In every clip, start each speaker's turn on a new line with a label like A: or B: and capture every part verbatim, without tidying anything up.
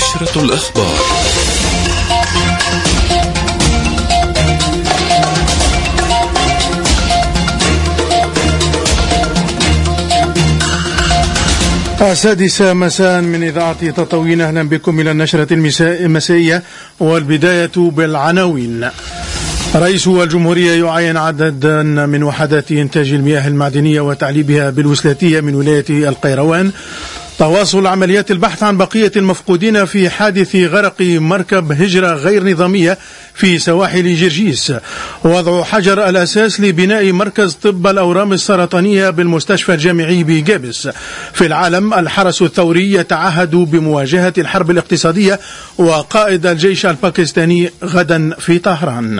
A: نشرة الأخبار. السادسة مساء من إذاعة تطاوين. أهلا بكم إلى النشرة المسائية، والبداية بالعناوين. رئيس الجمهورية يعين عددا من وحدات إنتاج المياه المعدنية وتعليبها بالوسلاتية من ولاية القيروان. تواصل عمليات البحث عن بقية المفقودين في حادث غرق مركب هجرة غير نظامية في سواحل جرجيس. وضع حجر الأساس لبناء مركز طب الأورام السرطانية بالمستشفى الجامعي بجابس. في العالم، الحرس الثوري يتعهد بمواجهة الحرب الاقتصادية، وقائد الجيش الباكستاني غدا في طهران.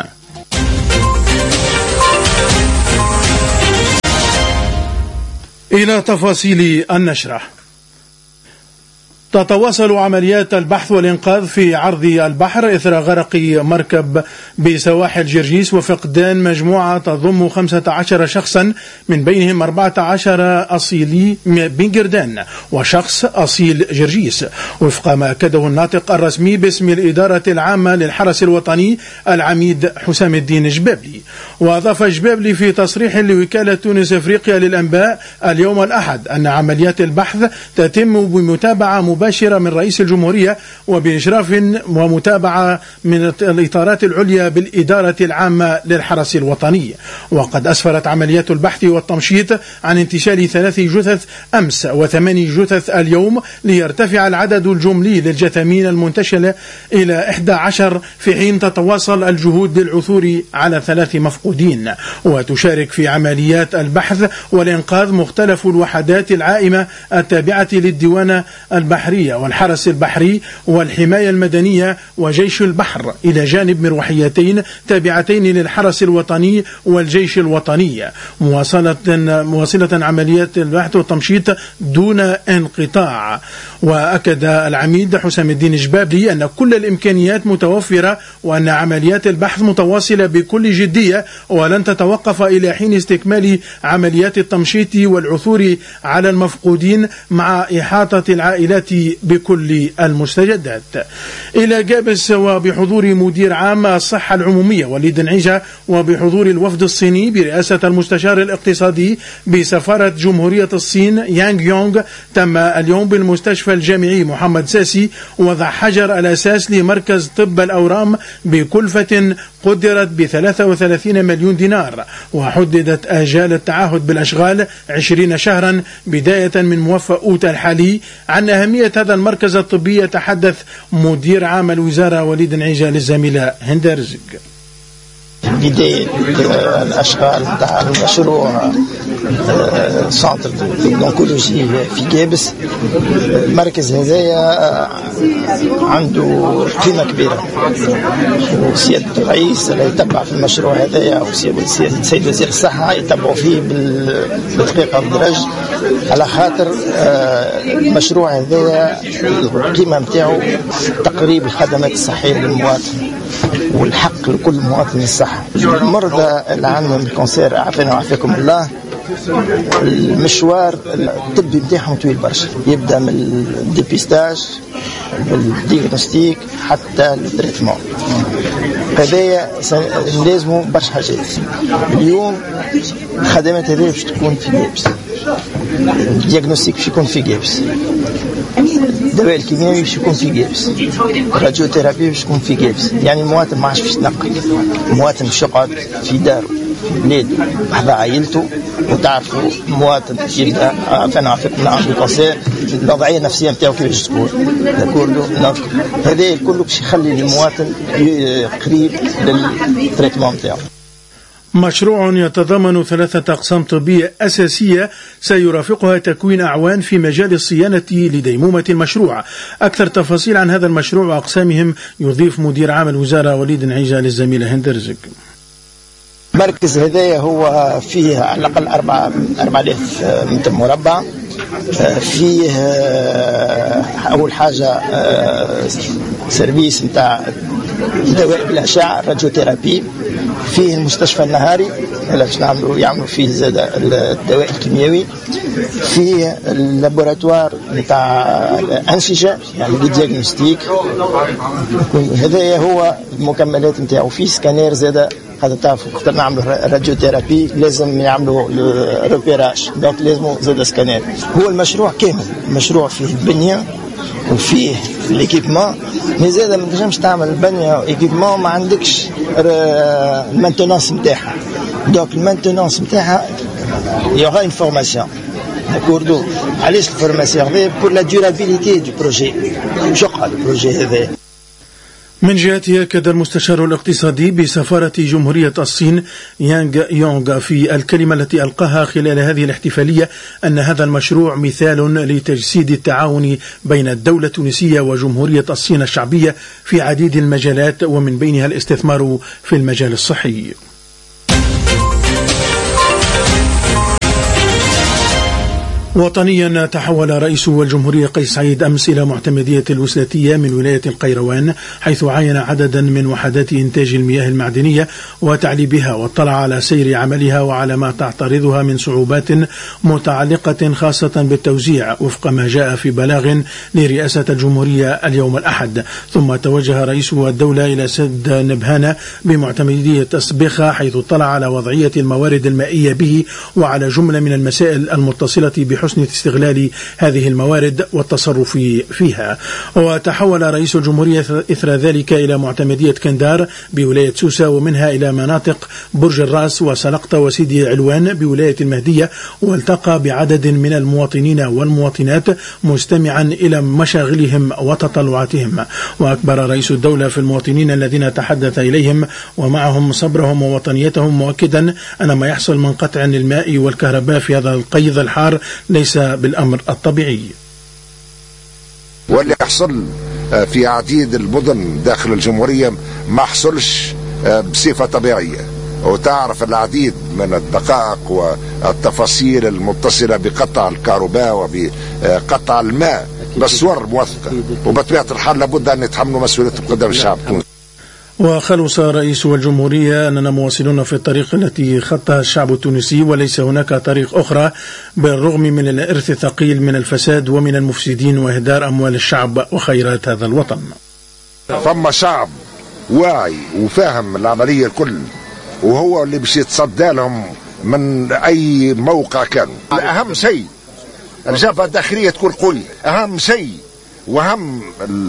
A: إلى تفاصيل النشرة. تتواصل عمليات البحث والإنقاذ في عرض البحر إثر غرق مركب بسواحل جرجيس وفقدان مجموعة تضم خمسة عشر شخصا، من بينهم أربعة عشر أصيلي بنجردان وشخص أصيل جرجيس، وفق ما أكده الناطق الرسمي باسم الإدارة العامة للحرس الوطني العميد حسام الدين جبابلي. وأضاف جبابلي في تصريح لوكالة تونس أفريقيا للأنباء اليوم الأحد أن عمليات البحث تتم بمتابعة مباشرة من رئيس الجمهورية وبإشراف ومتابعة من الإطارات العليا بالإدارة العامة للحرس الوطني. وقد أسفرت عمليات البحث والتمشيط عن انتشال ثلاث جثث أمس وثماني جثث اليوم، ليرتفع العدد الجملي للجثامين المنتشلة إلى إحدى عشر، في حين تتواصل الجهود للعثور على ثلاث مفقودين. وتشارك في عمليات البحث والإنقاذ مختلف الوحدات العائمة التابعة للديوان البحرية والحرس البحري والحماية المدنية وجيش البحر، إلى جانب مروحيتين تابعتين للحرس الوطني والجيش الوطني، مواصلة مواصلة عمليات البحث والتمشيط دون انقطاع. وأكد العميد حسام الدين جبابلي أن كل الإمكانيات متوفرة، وأن عمليات البحث متواصلة بكل جدية ولن تتوقف إلى حين استكمال عمليات التمشيط والعثور على المفقودين مع إحاطة العائلات بكل المستجدات. إلى جابس، وبحضور مدير عام الصحة العمومية وليد نعيجة، وبحضور الوفد الصيني برئاسة المستشار الاقتصادي بسفارة جمهورية الصين يانغ يونغ، تم اليوم بالمستشفى الجامعي محمد ساسي وضع حجر الأساس لمركز طب الأورام بكلفة قدرت ب ثلاثة وثلاثين مليون دينار، وحددت آجال التعهد بالأشغال عشرين شهرا بداية من موفق أوت الحالي. عن أهمية هذا المركز الطبي يتحدث مدير عام الوزارة وليد نعيجة للزميلة هند رزق.
B: بداية الأشغال تاع المشروع سنتر الأونكولوجي في جابس. المركز هذايا عنده قيمة كبيرة، وسيادة الرئيس اللي يتبع في المشروع هذايا وسيادة السيد وزير الصحة يتبعوا فيه بالدقيقة والدرج، على خاطر المشروع هذايا القيمة متاعه تقريب الخدمات الصحية للمواطن والحق لكل مواطن الصحة. المرضى اللي عندهم الكانسير عافانا وعافاكم الله، المشوار الطبي بتاعهم طويل برشا، يبدا من الديبيستاج بالديagnostic حتى التريتمون. هذايا لازموا برشا حاجات. اليوم الخدمات هذه باش تكون في جابس، الديagnostic باش يكون في جابس، الدواء الكيميائي باش يكون في جابس، الراديوثيرابي باش يكون في جابس. يعني المواطن ما عادش باش يتنقل، المواطن باش يقعد في داره بلاده بحذا عائلته. وتعرفوا المواطن يبدا عفانا عفاكم عنده كانسير، الوضعيه النفسيه نتاعو كيفاش تكون هذا الكل باش يخلي المواطن قريب للتريتمون نتاعو.
A: مشروع يتضمن ثلاثة أقسام طبية أساسية سيرافقها تكوين أعوان في مجال الصيانة لديمومة المشروع. أكثر تفاصيل عن هذا المشروع وأقسامهم يضيف مدير عام الوزارة وليد نعيجة للزميلة هند رزق.
B: المركز هذايا هو فيه على الأقل أربعة أربعة آلاف متر مربع. فيه أول حاجة سيرفيس نتاع دواء بالأشعة الراديوثيرابي، فيه المستشفى النهاري اللي باش نعملوا يعملوا فيه زاد الدواء الكيميائي، فيه اللابوراتوار نتاع الانسجه يعني دياغنوستيك، هذا هو المكملات نتاعو. فيه سكانير زاد خاطر تعرفوا وقت نعملوا راديوثيرابي لازم يعملوا روبيراج، دونك لازم زاد سكانير. هو المشروع كامل، المشروع فيه البنيه وفيه ليكيبمون، مي زاد ما تنجمش تعمل البنيه وايكيبمون ما عندكش المانتونانس نتاعها. دونك المانتونانس نتاعها يوغا اون فورماسيون داكوردو. علاش الفورماسيون هذه؟ بور لا ديورابيليتي دو بروجي، واش يقع البروجي هذا.
A: من جهته أكد المستشار الاقتصادي بسفارة جمهورية الصين يانغ يونغ في الكلمة التي ألقاها خلال هذه الاحتفالية أن هذا المشروع مثال لتجسيد التعاون بين الدولة التونسية وجمهورية الصين الشعبية في عديد المجالات ومن بينها الاستثمار في المجال الصحي. وطنيا، تحول رئيس الجمهورية قيس سعيد أمس إلى معتمدية الوسلاتية من ولاية القيروان، حيث عاين عددا من وحدات إنتاج المياه المعدنية وتعليبها، واطلع على سير عملها وعلى ما تعترضها من صعوبات متعلقة خاصة بالتوزيع وفق ما جاء في بلاغ لرئاسة الجمهورية اليوم الأحد. ثم توجه رئيس الدولة إلى سد نبهانة بمعتمدية أسبخة، حيث اطلع على وضعية الموارد المائية به وعلى جملة من المسائل المتصلة بحسن حسن استغلال هذه الموارد والتصرف فيها. وتحول رئيس الجمهورية إثر ذلك إلى معتمدية كندار بولاية سوسة، ومنها إلى مناطق برج الراس وسلقطة وسيدي علوان بولاية المهدية، والتقى بعدد من المواطنين والمواطنات مستمعا إلى مشاغلهم وتطلعاتهم. وأكبر رئيس الدولة في المواطنين الذين تحدث إليهم ومعهم صبرهم ووطنيتهم، مؤكدا أن ما يحصل من قطع الماء والكهرباء في هذا القيظ الحار ليس بالأمر الطبيعي.
C: واللي يحصل في عديد المدن داخل الجمهورية ما حصلش بصفة طبيعية، وتعرف العديد من الدقائق والتفاصيل المتصلة بقطع الكهرباء وبقطع الماء بالصور موثقة، وبطبيعة الحال لابد أن يتحملوا مسؤولية قدام الشعب التونسي.
A: وخلص رئيس الجمهورية أننا مواصلون في الطريق التي خطها الشعب التونسي، وليس هناك طريق أخرى بالرغم من الإرث الثقيل من الفساد ومن المفسدين وإهدار أموال الشعب وخيرات هذا الوطن.
C: فما شعب واعي وفاهم العملية الكل، وهو اللي باش يتصدى لهم من أي موقع كان. أهم شيء الجبهة الداخلية تكون قوية، أهم شيء وأهم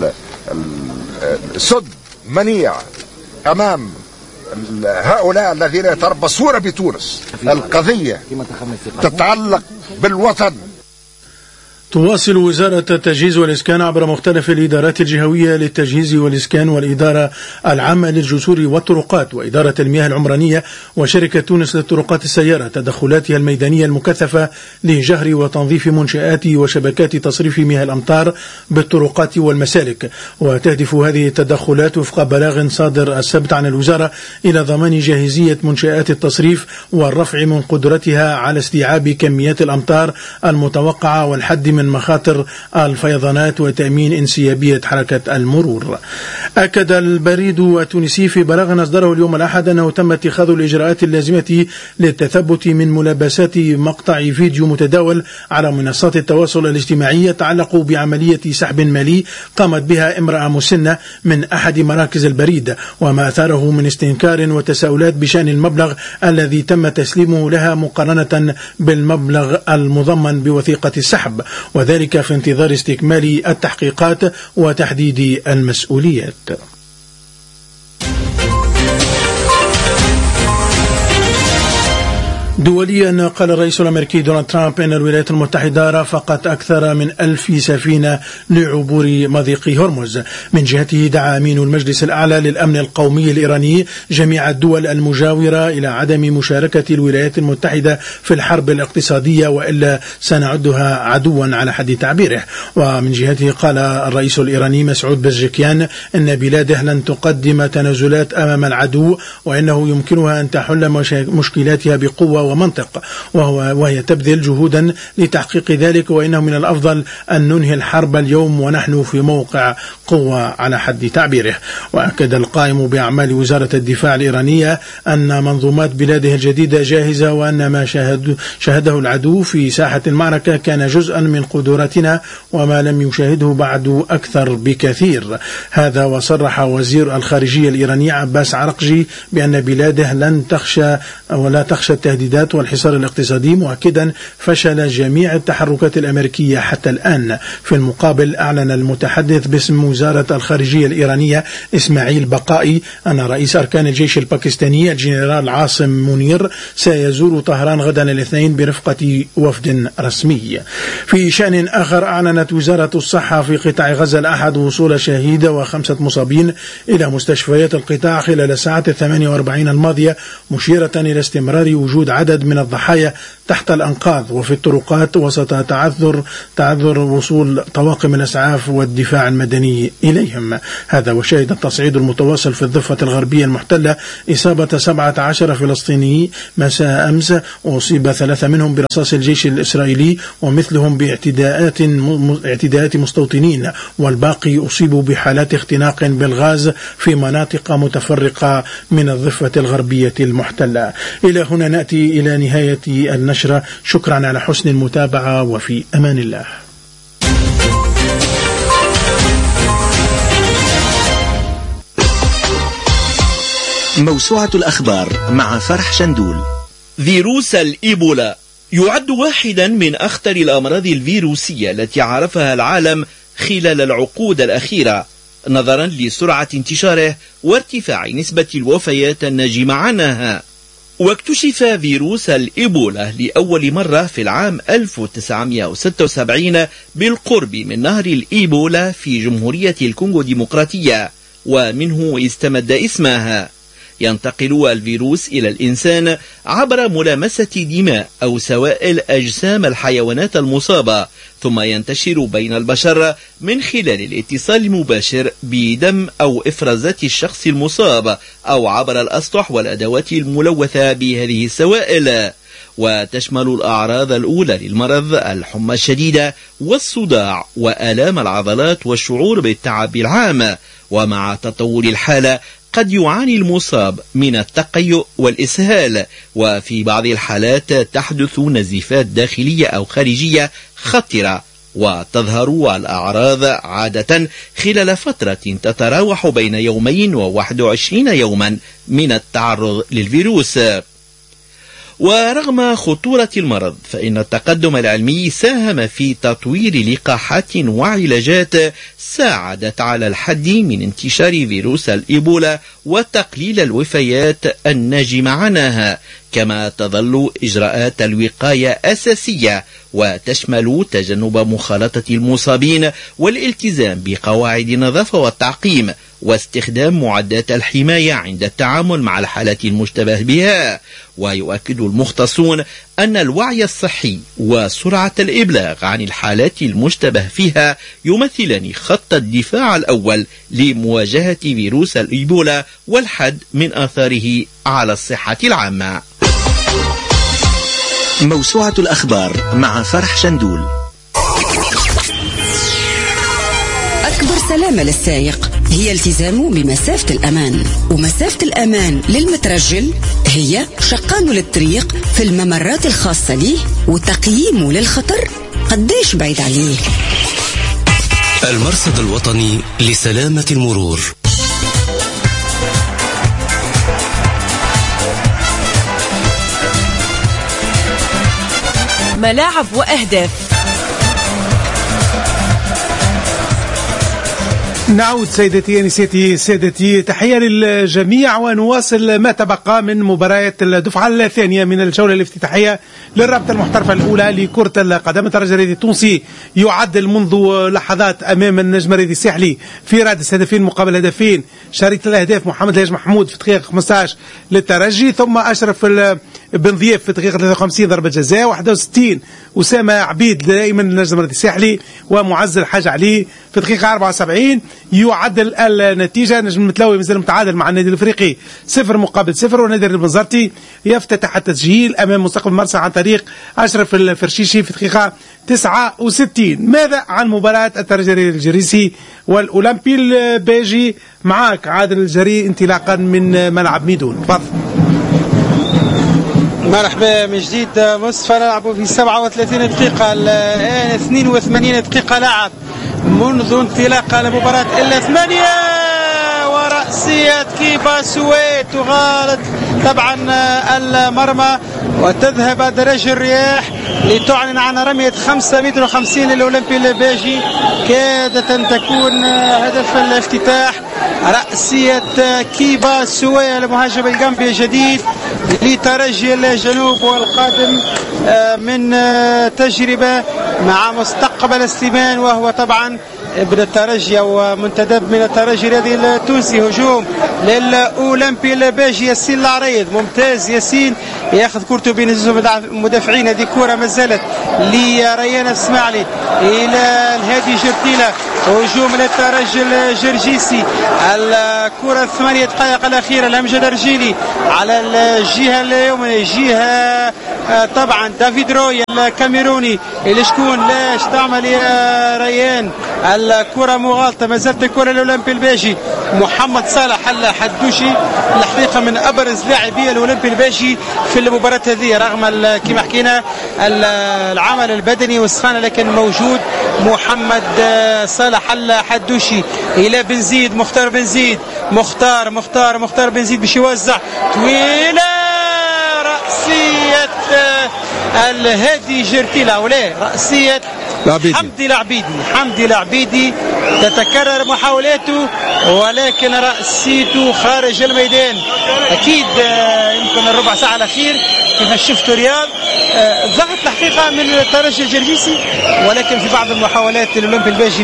C: السد منيع أمام هؤلاء الذين يتربصون بتونس. القضية تتعلق بالوطن.
A: تواصل وزارة التجهيز والإسكان عبر مختلف الإدارات الجهوية للتجهيز والإسكان والإدارة العامة للجسور والطرقات وإدارة المياه العمرانية وشركة تونس للطرقات السيارة تدخلاتها الميدانية المكثفة لجهر وتنظيف منشآت وشبكات تصريف مياه الأمطار بالطرقات والمسالك. وتهدف هذه التدخلات وفق بلاغ صادر السبت عن الوزارة إلى ضمان جاهزية منشآت التصريف والرفع من قدرتها على استيعاب كميات الأمطار المتوقعة والحد من مخاطر الفيضانات وتأمين انسيابية حركة المرور. أكد البريد التونسي في بلاغ أصدره اليوم الأحد أنه تم اتخاذ الإجراءات اللازمة للتثبت من ملابسات مقطع فيديو متداول على منصات التواصل الاجتماعي يتعلق بعملية سحب مالي قامت بها امرأة مسنة من أحد مراكز البريد، وما أثاره من استنكار وتساؤلات بشأن المبلغ الذي تم تسليمه لها مقارنة بالمبلغ المضمن بوثيقة السحب، وذلك في انتظار استكمال التحقيقات وتحديد المسؤوليات. دوليا، قال الرئيس الأمريكي دونالد ترامب أن الولايات المتحدة رافقت أكثر من ألف سفينة لعبور مضيق هرمز. من جهته دعا أمين المجلس الأعلى للأمن القومي الإيراني جميع الدول المجاورة إلى عدم مشاركة الولايات المتحدة في الحرب الاقتصادية، وإلا سنعدها عدوا على حد تعبيره. ومن جهته قال الرئيس الإيراني مسعود بزشكيان أن بلاده لن تقدم تنازلات أمام العدو، وأنه يمكنها أن تحل مشكلاتها بقوة ومنطق، وهو وهي تبذل جهودا لتحقيق ذلك، وإنه من الأفضل أن ننهي الحرب اليوم ونحن في موقع قوة على حد تعبيره. وأكد القائم بأعمال وزارة الدفاع الإيرانية أن منظومات بلاده الجديدة جاهزة، وأن ما شاهد شاهده العدو في ساحة المعركة كان جزءا من قدراتنا وما لم يشاهده بعد أكثر بكثير. هذا وصرح وزير الخارجية الإيراني عباس عرقجي بأن بلاده لن تخشى ولا تخشى التهديدات والحصار الاقتصادي، مؤكدا فشل جميع التحركات الأمريكية حتى الآن. في المقابل أعلن المتحدث باسم وزارة الخارجية الإيرانية إسماعيل بقائي أن رئيس أركان الجيش الباكستاني الجنرال عاصم منير سيزور طهران غدا الاثنين برفقة وفد رسمي. في شأن آخر، أعلنت وزارة الصحة في قطاع غزة الأحد وصول شهيد وخمسة مصابين إلى مستشفيات القطاع خلال الساعات الثمانية وأربعين الماضية، مشيرة إلى استمرار وجود عدد من الضحايا تحت الأنقاض وفي الطرقات وسط تعذر تعذر وصول طواقم الإسعاف والدفاع المدني إليهم. هذا وشهد التصعيد المتواصل في الضفة الغربية المحتلة إصابة سبعة عشر فلسطيني مساء أمس، وأصيب ثلاثة منهم برصاص الجيش الإسرائيلي ومثلهم باعتداءات اعتداءات مستوطنين، والباقي أصيبوا بحالات اختناق بالغاز في مناطق متفرقة من الضفة الغربية المحتلة. إلى هنا نأتي إلى نهاية النشرة، شكرا على حسن المتابعة وفي أمان الله.
D: موسوعة الأخبار مع فرح شندول.
E: فيروس الإيبولا يعد واحدا من أخطر الأمراض الفيروسية التي عرفها العالم خلال العقود الأخيرة، نظرا لسرعة انتشاره وارتفاع نسبة الوفيات الناجمة عنها. واكتشف فيروس الإيبولا لأول مرة في العام ألف وتسعمائة وستة وسبعين بالقرب من نهر الإيبولا في جمهورية الكونغو الديمقراطية، ومنه استمد اسمها. ينتقل الفيروس إلى الإنسان عبر ملامسة دماء أو سوائل أجسام الحيوانات المصابة، ثم ينتشر بين البشر من خلال الاتصال المباشر بدم أو إفرازات الشخص المصاب، أو عبر الأسطح والأدوات الملوثة بهذه السوائل. وتشمل الأعراض الأولى للمرض الحمى الشديدة والصداع وآلام العضلات والشعور بالتعب العام. ومع تطور الحالة قد يعاني المصاب من التقيؤ والإسهال، وفي بعض الحالات تحدث نزيفات داخلية أو خارجية خطرة، وتظهر الأعراض عادة خلال فترة تتراوح بين يومين وواحد وعشرين يوما من التعرض للفيروس. ورغم خطورة المرض، فإن التقدم العلمي ساهم في تطوير لقاحات وعلاجات ساعدت على الحد من انتشار فيروس الإيبولا وتقليل الوفيات الناجمة عنها. كما تظل إجراءات الوقاية أساسية، وتشمل تجنب مخالطة المصابين والالتزام بقواعد النظافة والتعقيم، واستخدام معدات الحماية عند التعامل مع الحالات المشتبه بها. ويؤكد المختصون أن الوعي الصحي وسرعة الإبلاغ عن الحالات المشتبه فيها يمثلان خط الدفاع الأول لمواجهة فيروس الإيبولا والحد من آثاره على الصحة العامة.
D: موسوعة الأخبار مع فرح شندول.
F: أكبر سلامة للسائق هي التزامه بمسافة الأمان، ومسافة الأمان للمترجل هي شقانه للطريق في الممرات الخاصة ليه وتقييمه للخطر قديش بعيد عليه.
D: المرصد الوطني لسلامة المرور.
G: ملاعب وأهداف.
H: نعود سيدتي أنساتي سادتي، تحية للجميع، ونواصل ما تبقى من مباريات الدفعة الثانية من الجولة الافتتاحية للرابطة المحترفة الأولى لكرة القدم. الترجي الرياضي التونسي يعدل منذ لحظات أمام النجم الرياضي الساحلي في رادس هدفين مقابل هدفين. شريط الأهداف محمد الهاج محمود في دقيقة خمسة عشر للترجي، ثم أشرف بن ضياف في الدقيقة ثلاثة وخمسين ضربة جزاء. واحد وستين أسامة عبيد دائما النجم الرياضي الساحلي ومعز الحاج علي في الدقيقة أربعة وسبعين يعدل النتيجة. نجم المتلوي مازال متعادل مع النادي الافريقي صفر مقابل صفر. ونادي البنزرتي يفتتح التسجيل امام مستقبل مرسى عن طريق اشرف الفرشيشي في الدقيقة تسعة وستين. ماذا عن مباراة الترجي الجريسي والاولمبي الباجي؟ معاك عادل الجري انطلاقا من ملعب ميدون. تفضل.
G: مرحبا من جديد مصطفى. نلعب في سبعة وثلاثين دقيقة الآن اثنين وثمانين دقيقة لعب منذ انطلاق المباراة إلا ثمانية. ورأسية كيبا سويت تغالط طبعا المرمى وتذهب درج الرياح لتعلن عن رمية خمسة متر وخمسين للأولمبي الباجي. كادت أن تكون هدف الافتتاح. رأسية كيبا سوية المهاجم الجامبي الجديد لترجي الجنوب والقادم من تجربة مع مستقبل السمان وهو طبعا ابن الترجي او منتدب من الترجي الرياضي التونسي. هجوم للاولمبي الباجي ياسين العريض ممتاز. ياسين ياخذ كورته بين المدافعين. هذه كره ما زالت لريان السماعلي الى الهادي جرتيله. هجوم للترجي الجرجيسي. الكره الثمانية دقائق الاخيره لامجد رجيلي على الجهه اليمنى جهه طبعا دافيد روي الكاميروني اللي شكون لاش تعمل يا ريان. الكره مغالطه ما زالت الكره للاولمبي الباجي. محمد صالح الحدوشي الحقيقه من ابرز لاعبي الاولمبي الباجي في المباراه هذه رغم كما حكينا العمل البدني والسخانه لكن موجود محمد صالح الحدوشي الى بن زيد. مختار بن زيد مختار مختار مختار بن زيد باش يوزع طويله. رأسية الهادي جرتيلا ولا رأسية لعبيدي. حمدي العبيدي حمدي العبيدي تتكرر محاولاته ولكن رأسيته خارج الميدان. أكيد يمكن الربع ساعة الأخير كيف شفتوا رياض ضغط الحقيقة من الترجي الجرجيسي ولكن في بعض المحاولات للأولمبي الباجي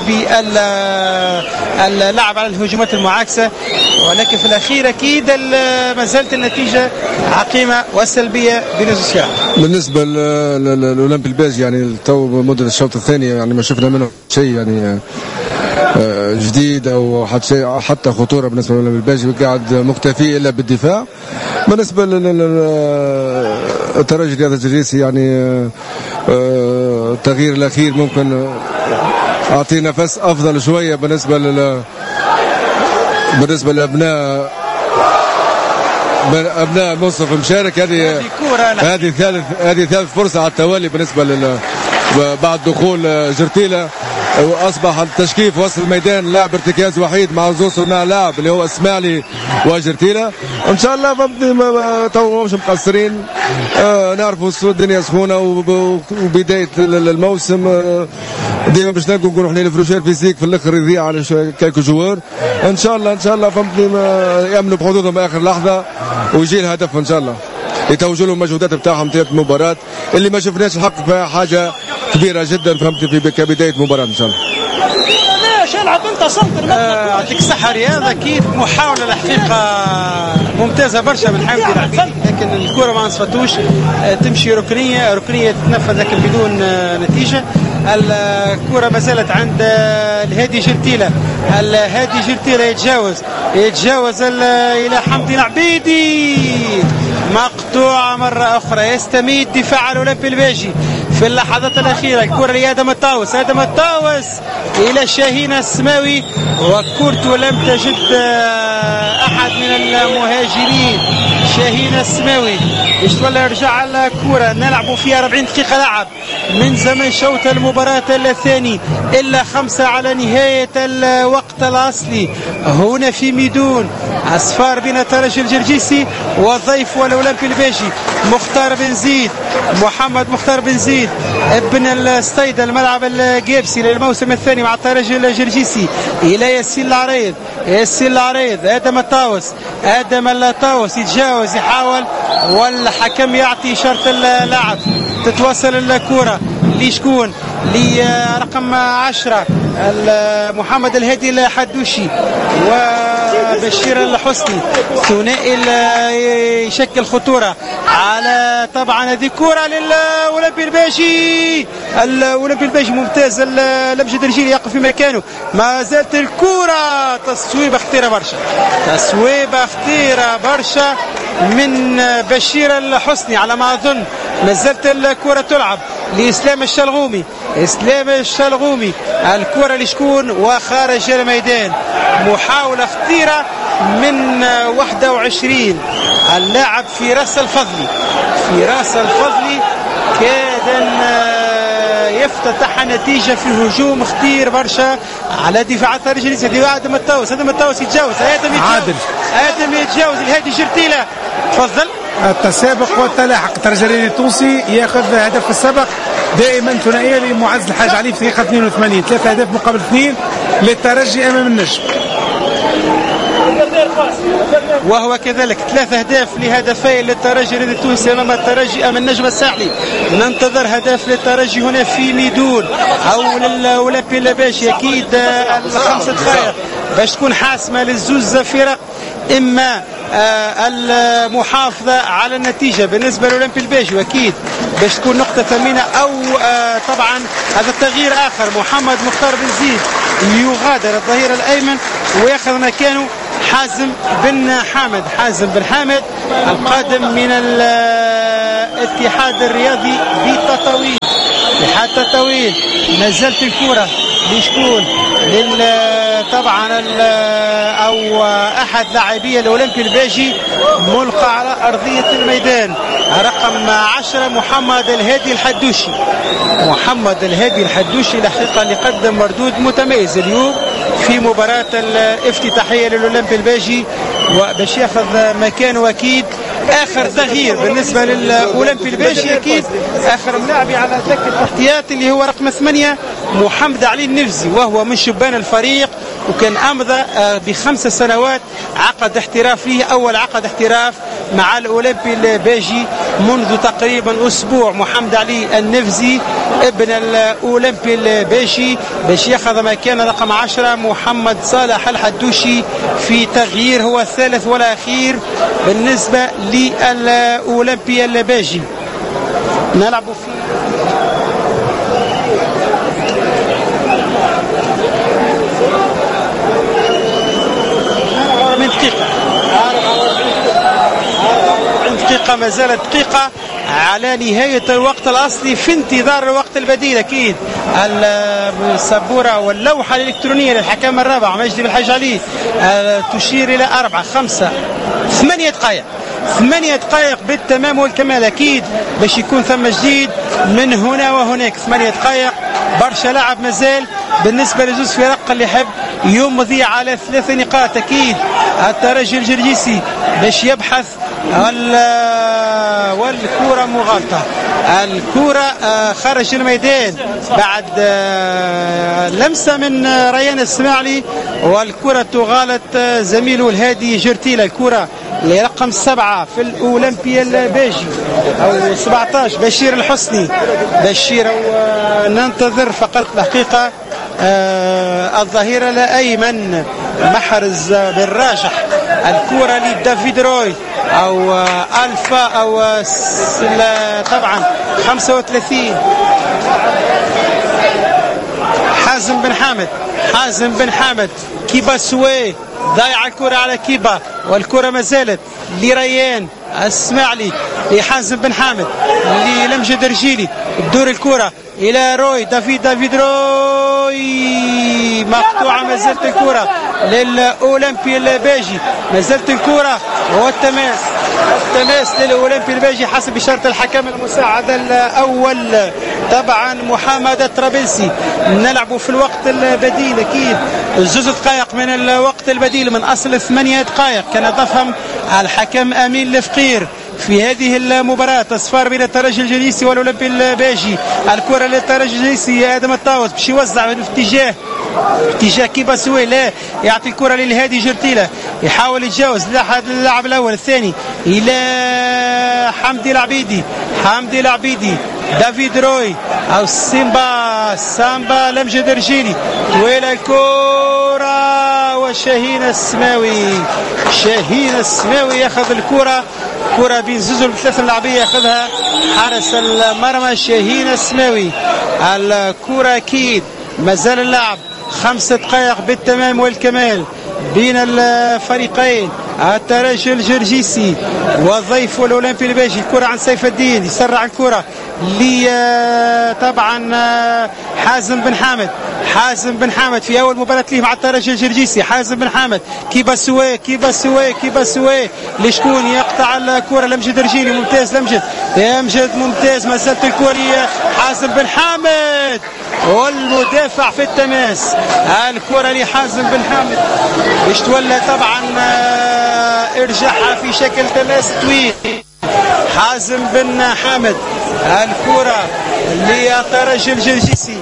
G: باللعب على الهجمات المعاكسة ولكن في الأخير أكيد ما زالت النتيجة عقيمة وسلبية بالنسبة
I: بالنسبة للأولمبي الباجي. يعني تو مدة الشوط الثاني يعني ما شفنا منه شيء يعني جديد او حتى حتى خطوره بالنسبه للاولمبي الباجي. قاعد مكتفي الا بالدفاع. بالنسبه للترجي الرياضي الجريسي يعني التغيير الاخير ممكن اعطي نفس افضل شويه بالنسبه لل بالنسبه لابناء ابناء المنصف المشارك. هذه هذه ثالث هذه ثالث فرصه على التوالي بالنسبه لل بعد دخول جرتيلا. واصبح التشكيف وسط الميدان لاعب ارتكاز وحيد مع زوج صناع لاعب اللي هو اسماعيلي وجرتيلا. ان شاء الله تو مش مقصرين. آه نعرفوا الدنيا سخونه وبدايه الموسم آه ديما باش نلقوا نقولوا احنا الفروشير فيزيك في الاخر يضيع على كالكو جوار. ان شاء الله ان شاء الله فهمتني يامنوا بحظوظهم اخر لحظه ويجي الهدف ان شاء الله. يتوجوا لهم المجهودات بتاعهم في المباراه اللي ما شفناش الحق فيها حاجه كبيره جدا فهمت في كبدايه مباراه ان شاء الله.
G: ليش العب انت سنتر يعطيك الصحه رياض. اكيد محاوله الحقيقه ممتازه برشا من حمدي العبيدي لكن الكره ما نصفتوش. تمشي ركنيه ركنيه تتنفذ لكن بدون نتيجه. الكره ما زالت عند الهادي جرتيلا. الهادي جرتيلا يتجاوز يتجاوز الى حمدي العبيدي. مقطوعه مره اخرى. يستميت دفاع الاولمبي الباجي في اللحظات الأخيرة. الكرة لآدم الطاوس. آدم الطاوس إلى شاهين السماوي وكورته لم تجد أحد من المهاجمين. شاهين السماوي باش تولى يرجع الكرة. نلعب فيها أربعين دقيقة لعب من زمن شوط المباراة الثاني إلا خمسة على نهاية الوقت الأصلي هنا في ميدون. أصفار بين الترجي الجرجيسي والضيف والأولمبي الباجي. مختار بن زيد محمد مختار بن زيد ابن الصيدة الملعب الجيبسي للموسم الثاني مع الترجي الجرجيسي إلى ياسين العريض. ياسين العريض آدم الطاوس. آدم الطاوس يتجاوز يحاول والحكم يعطي إشارة اللعب. تتوصل الكرة لشكون لرقم عشرة محمد الهادي الحدوشي و وبشير الحسني ثنائي يشكل خطورة على طبعا هذه كرة للأولمبي الباجي. الأولمبي الباجي ممتاز، لمجد رجيل يقف في مكانه، ما زالت الكرة تصويبة خطيرة برشا، تصويبة خطيرة برشا من بشير الحسني على ما أظن. ما زالت الكرة تلعب لإسلام الشلغومي، إسلام الشلغومي الكرة لشكون وخارج الميدان. محاولة خطيرة من واحد وعشرين اللاعب في راس الفضلي، في راس الفضلي كاد أن يفتتح نتيجة في هجوم خطير برشا على دفاع الخارج الجنسي. آدم الطاوس، آدم الطاوس يتجاوز، آدم يتجاوز، آدم يتجاوز الهادي جرتيلة. تفضل.
H: التسابق والتلاحق، الترجي التونسي ياخذ هدف السبق دائما ثنائيه لمعز الحاج علي في دقيقه اثنين وثمانين، ثلاثة اهداف مقابل اثنين للترجي امام النجم،
G: وهو كذلك ثلاث اهداف لهدفين للترجي التونسي امام الترجي امام النجم الساحلي. ننتظر هدف للترجي هنا في ميدون او للاولمبي الباشي، اكيد الخمس دقائق باش تكون حاسمه للزوز فرق، اما آه المحافظة على النتيجة بالنسبة للأولمبي الباجي، وأكيد باش تكون نقطة ثمينة، أو آه طبعا هذا التغيير آخر. محمد مختار بن زيد يغادر الظهير الأيمن ويأخذ مكانه حازم بن حامد، حازم بن حامد القادم من الاتحاد الرياضي بتطاوين، اتحاد تطاوين. ما زالت الكرة لشكون؟ لل طبعا او احد لاعبي الاولمبي الباجي ملقى على ارضيه الميدان، رقم عشرة محمد الهادي الحدوشي. محمد الهادي الحدوشي الحقيقه اللي قدم مردود متميز اليوم في مباراه الافتتاحيه للاولمبي الباجي، وباش ياخذ مكانه اكيد اخر تغيير بالنسبه للاولمبي الباجي، اكيد اخر لاعبي على دكه الاحتياط اللي هو رقم ثمانية محمد علي النفزي، وهو من شبان الفريق، وكان امضى بخمس سنوات عقد احتراف ليه، اول عقد احتراف مع الاولمبي الباجي منذ تقريبا اسبوع. محمد علي النفزي ابن الاولمبي الباجي باش ياخذ مكان رقم عشرة محمد صالح الحدوشي في تغيير هو الثالث والاخير بالنسبه للاولمبي الباجي. نلعب في دقيقة، ما زالت دقيقة على نهاية الوقت الأصلي في انتظار الوقت البديل. أكيد السبورة واللوحة الإلكترونية للحكم الرابع مجدي بالحاج علي تشير إلى أربعة خمسة ثمانية دقائق، ثمانية دقائق بالتمام والكمال، أكيد باش يكون ثم جديد من هنا وهناك. ثمانية دقائق برشا لعب مازال بالنسبة لزوز فرق اللي يحب يمضي على ثلاث نقاط. أكيد الترجي الجرجيسي باش يبحث والكرة مغالطة، الكرة خارج الميدان بعد لمسة من ريان السماعلي، والكرة تغالط زميله الهادي جرتيلة. الكرة لرقم سبعة في الأولمبي الباجي أو سبعة عشر بشير الحسني، بشير ننتظر فقط الحقيقة آه الظهير الأيمن محرز بالراجح. الكرة لدافيد روي أو آه ألفا أو آه طبعا خمسة وثلاثين حازم بن حامد، حازم بن حامد كيبا سوي ضايع الكرة على كيبا، والكرة ما زالت لريان السماعلي لحازم بن حامد لمجد رجيلي، تدور الكرة إلى روي دافيد دافيد روي مقطوعة. ما زالت الكرة للأولمبي الباجي، ما زالت الكرة والتماس، التماس للأولمبي الباجي حسب إشارة الحكم المساعد الأول طبعا محمد الطرابلسي. نلعب في الوقت البديل، أكيد جزء دقائق من الوقت البديل من أصل ثمانية دقائق كان ضافهم الحكم أمين الفقير في هذه المباراة. اصفار بين الترجي الجريسي والاولمبي الباجي. الكرة للترجي الجريسي ادم الطاوس باش يوزع في اتجاه اتجاه كيبا سوي، لا يعطي الكرة للهادي جرتيلة يحاول يتجاوز اللاعب الاول الثاني الى حمدي العبيدي، حمدي العبيدي دافيد روي او سيمبا سامبا لمجد رجيلي طويلة الكرة شاهين السماوي. شاهين السماوي ياخذ الكرة، كرة بين زوز الثلاث لاعبين ياخذها حارس المرمى شاهين السماوي. الكرة اكيد مازال اللعب خمس دقائق بالتمام والكمال بين الفريقين. الترجي الجرجيسي والضيف الاولمبي الباجي. الكرة عن سيف الدين، يسرع الكرة لي طبعا حازم بن حامد. حازم بن حامد في اول مباراة ليه مع الترجي الجرجيسي. حازم بن حامد كيبا سوي كيبا سوي كيبا سوي لشكون يقطع الكرة لمجد رجيلي. ممتاز لمجد لمجد ممتاز. ما زالت الكرة حازم بن حامد والمدافع في التماس. الكرة لحازم بن حامد باش تولى طبعا ارجعها في شكل تماس طويل. حازم بن حامد الكرة للترجي الجرجيسي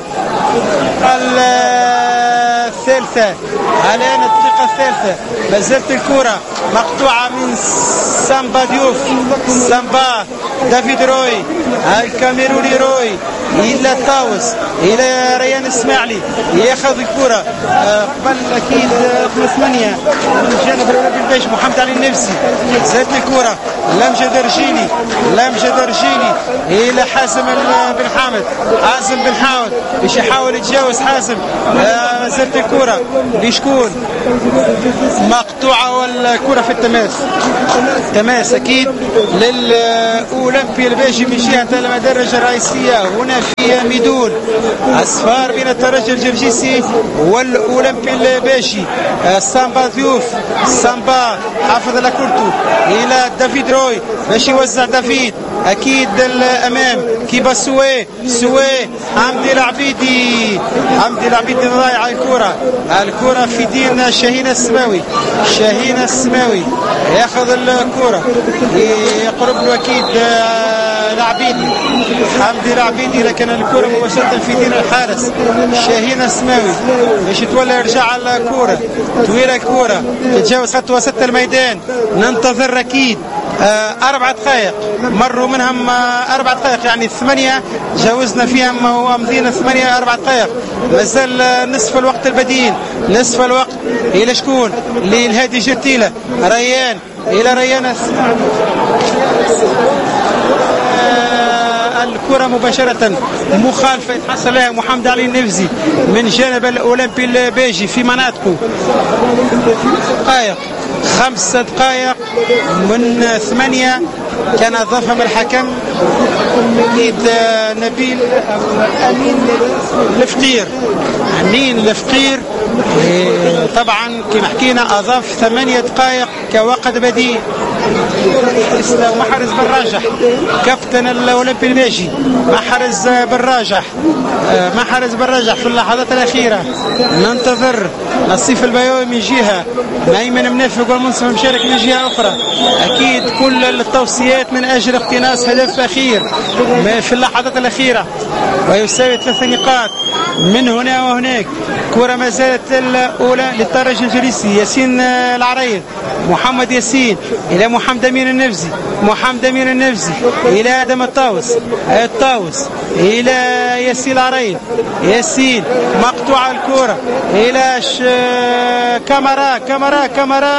G: الثالثة الآن الدقيقة الثالثة. ما زالت الكرة مقطوعة من سامبا ديوف. سامبا دافيد روي الكاميروني روي إلى تاوس إلى ريان اسماعيلي ياخذ الكرة قبل أكيد ثمانية من جانب الأولمبي الباجي محمد علي النفسي. زادت الكرة لمجد رجيلي لمجد رجيلي إلى حازم بن حامد. حازم بن حامد باش يحاول يتجاوز حازم. زادت الكرة لشكون مقطوعة والكرة في التماس. تماس أكيد للأولمبي الباجي من جهة المدرجة الرئيسية هنا في ميدون. أصفار بين الترجي الجرجيسي والأولمبي الباجي. سامبا ضيوف سامبا حافظ لاكورتو إلى دافيد روي باش يوزع دافيد أكيد الأمام. كيبا سوي سوي حمدي العبيدي حمدي العبيدي ضايع الكرة. الكرة في دين شاهين السماوي. شاهين السماوي ياخذ الكرة يقرب له أكيد العبيدي حمدي العبيدي لكن الكرة مباشرة في دين الحارس شاهين السماوي باش تولى يرجع الكرة طويلة. الكرة تتجاوز خط وسط الميدان. ننتظر أكيد أربع دقائق مروا منهم أربع دقائق يعني ثمانية جاوزنا فيهم هو مضينا ثمانية أربع دقائق. مازال نصف الوقت البديل. نصف الوقت إلى شكون؟ للهادي جرتيلة ريان إلى ريان الكرة مباشرة مخالفة يتحصل لها محمد علي النفزي من جانب الأولمبي الباجي في مناطقه. دقائق خمس دقائق من ثمانية كان أضافهم الحكم أكيد نبيل أمين الفقير. أمين الفقير طبعا كما حكينا أضاف ثمانية دقائق كوقت بديل. محرز بن راجح كابتن الأولمبي الباجي. محرز بن راجح محرز بن راجح في اللحظات الأخيرة. ننتظر نصيف البيومي من جهة، مأيمن منافق والمنصف مشارك من جهة أخرى. أكيد كل التوصيات من أجل اقتناص هدف أخير في اللحظات الأخيرة ويساوي ثلاث نقاط من هنا وهناك. كرة ما زالت الأولى للترجي الجريسي. ياسين العريض محمد ياسين إلى محمد أمين النفزي. محمد أمين النفزي إلى آدم الطاوس. الطاوس إلى ياسين العريض. ياسين مقطوعة الكرة إلى ش... كاميرا كاميرا كاميرا.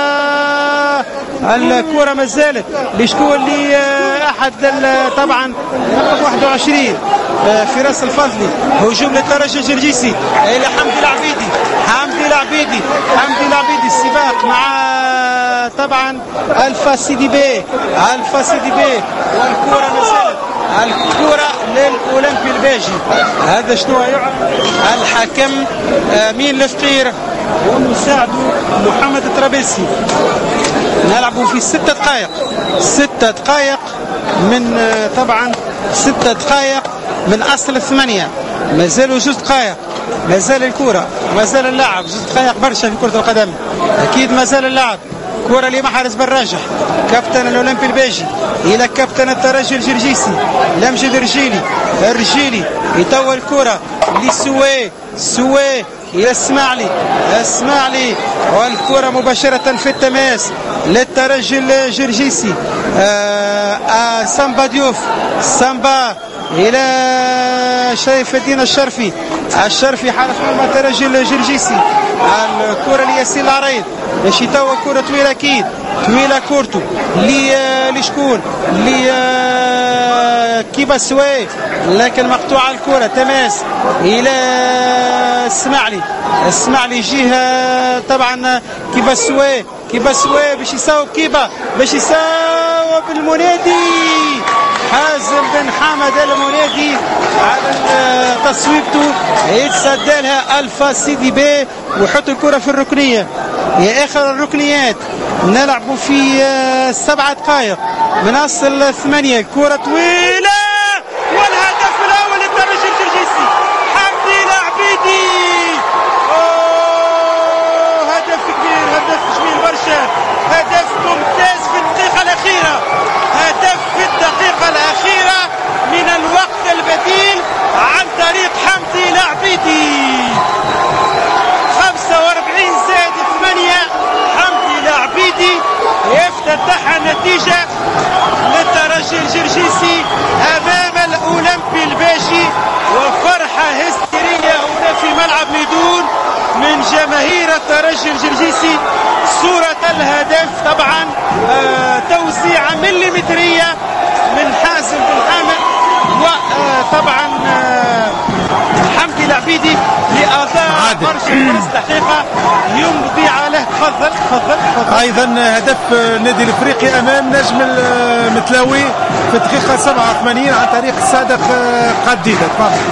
G: الكرة ما زالت لشكون لي أحد طبعا واحد وعشرين في راس الفضلي. هجوم للترجي الجرجيسي إلى حمدي العبيدي. حمدي العبيدي حمدي العبيدي السباق مع طبعا الفا سيدي بي الفا سيدي بي والكرة ما زالت الكرة للأولمبي الباجي. هذا شنو يعرف الحكم مين الفقير ومساعده محمد الطرابلسي. نلعبوا في ستة دقائق ستة دقائق من طبعا ستة دقائق من أصل ثمانية. ما زالوا جوز دقائق. ما زال الكرة ما زال اللعب. جوز دقائق برشا في كرة القدم. أكيد ما زال اللعب. كرة لمحرز بن راجح كابتن الأولمبي الباجي إلى كابتن الترجي الجرجيسي لمجد رجيلي. الرجيلي يطول الكرة لسوي سوي إلى السماعلي. السماعلي والكرة مباشرة في التماس للترجي الجرجيسي. آه آه سامبا ديوف سامبا إلى شريف الدين الشرفي. الشرفي حارس مرمى الترجي الجرجيسي. الكرة ياسين العريض باش يتوا كره طويله اكيد طويله كورتو لي لشكون لي كيبا سوي لكن مقطوعه الكره تماس الى السماعلي السماعلي يجيه طبعا كيبا سوي كيبا سوي باش يصاوب كيبا باش يصاوب المنادي حازم بن حمد المنادي على تصويبته يتصدى لها الفا سيدي بي ويحط الكره في الركنيه. يا اخر الركنيات نلعب في سبعة دقائق من اصل ثمانية. كره طويله والهدف الاول للترجي الجرجيسي حمدي العبيدي. اوه هدف كبير هدف جميل برشا هدف ممتاز في الدقيقه الاخيره هدف في الدقيقه الاخيره من الوقت البديل عن طريق حمدي العبيدي. خمسة وأربعين زائد ثمانية حمدي العبيدي يفتتح النتيجة للترجي الجرجيسي أمام الأولمبي الباشي وفرحة هستيرية هنا في ملعب ميدون من جماهير الترجي الجرجيسي. صورة الهدف طبعا آه توزيعة مليمترية من حازم بن حامد وطبعا آه حمدي العبيدي لأداء برشا دقيقة يمضي عليه. تفضل تفضل تفضل.
H: ايضا هدف النادي الافريقي امام نجم المتلاوي في الدقيقه سبعة وثمانين عن طريق صادق قديده. تفضل.